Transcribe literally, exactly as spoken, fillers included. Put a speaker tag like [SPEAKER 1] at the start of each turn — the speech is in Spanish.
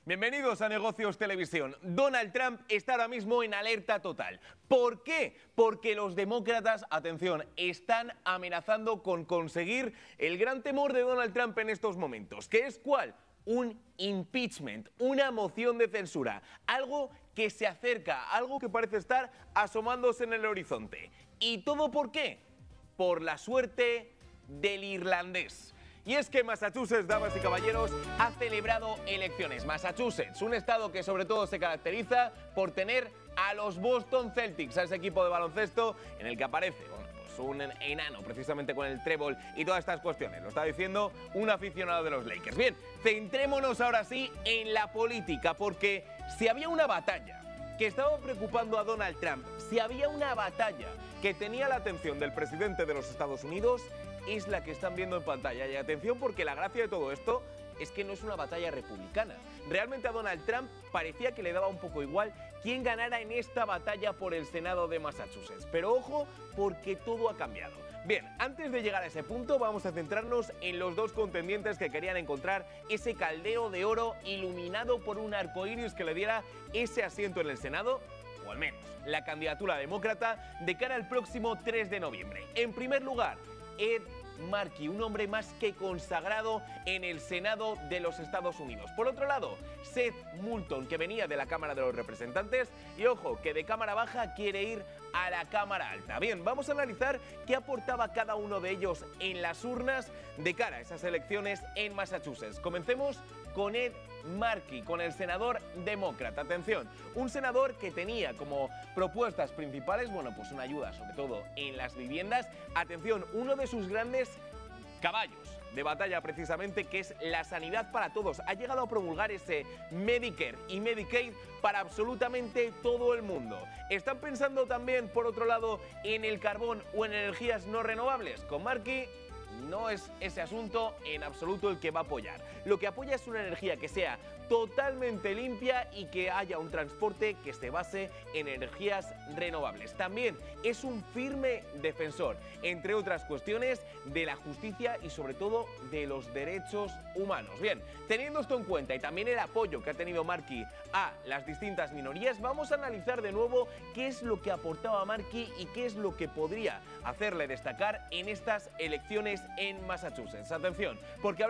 [SPEAKER 1] Bienvenidos a Negocios Televisión. Donald Trump está ahora mismo en alerta total. ¿Por qué? Porque los demócratas, atención, están amenazando con conseguir el gran temor de Donald Trump en estos momentos. ¿Qué es cuál? Un impeachment, una moción de censura, algo que se acerca, algo que parece estar asomándose en el horizonte. ¿Y todo por qué? Por la suerte del irlandés. Y es que Massachusetts, damas y caballeros, ha celebrado elecciones. Massachusetts, un estado que sobre todo se caracteriza por tener a los Boston Celtics, a ese equipo de baloncesto en el que aparece, bueno, pues un enano precisamente con el trébol y todas estas cuestiones. Lo está diciendo un aficionado de los Lakers. Bien, centrémonos ahora sí en la política, porque si había una batalla que estaba preocupando a Donald Trump, si había una batalla que tenía la atención del presidente de los Estados Unidos, es la que están viendo en pantalla. Y atención, porque la gracia de todo esto es que no es una batalla republicana. Realmente a Donald Trump parecía que le daba un poco igual quién ganara en esta batalla por el Senado de Massachusetts. Pero ojo, porque todo ha cambiado. Bien, antes de llegar a ese punto vamos a centrarnos en los dos contendientes que querían encontrar ese caldero de oro iluminado por un arco iris que le diera ese asiento en el Senado, o al menos la candidatura demócrata, de cara al próximo tres de noviembre. En primer lugar, Ed Markey, un hombre más que consagrado en el Senado de los Estados Unidos. Por otro lado, Seth Moulton, que venía de la Cámara de los Representantes y, ojo, que de Cámara Baja quiere ir a la Cámara Alta. Bien, vamos a analizar qué aportaba cada uno de ellos en las urnas de cara a esas elecciones en Massachusetts. Comencemos con Ed Markey, con el senador demócrata. Atención, un senador que tenía como propuestas principales, bueno, pues una ayuda sobre todo en las viviendas. Atención, uno de sus grandes caballos de batalla precisamente, que es la sanidad para todos. Ha llegado a promulgar ese Medicare y Medicaid para absolutamente todo el mundo. ¿Están pensando también, por otro lado, en el carbón o en energías no renovables? Con Markey no es ese asunto en absoluto el que va a apoyar. Lo que apoya es una energía que sea totalmente limpia y que haya un transporte que se base en energías renovables. También es un firme defensor, entre otras cuestiones, de la justicia y sobre todo de los derechos humanos. Bien, teniendo esto en cuenta y también el apoyo que ha tenido Markey a las distintas minorías, vamos a analizar de nuevo qué es lo que aportaba Markey y qué es lo que podría hacerle destacar en estas elecciones en Massachusetts. Atención, porque